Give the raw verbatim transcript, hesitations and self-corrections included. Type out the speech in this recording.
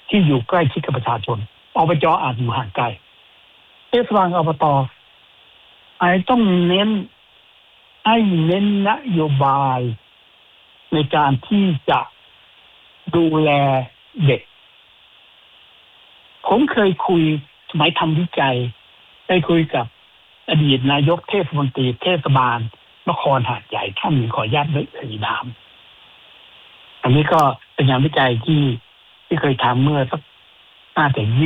ที่อยู่ใกล้ชิดกับประชาชนอบจอาจอยู่ห่างไกลเทศบาลอบตอาจต้องเน้นให้เน้นนโยบายในการที่จะดูแลเด็กผมเคยคุยสมัยทำวิจัยได้คุยกับอดีตนายกเทศมนตรีเทศบาลนครหาดใหญ่ท่านหนึ่งขออนุญาตไม่เอ่ยนามอันนี้ก็เป็นงานวิจัยที่ที่เคยทำเมื่อสักน่าจะ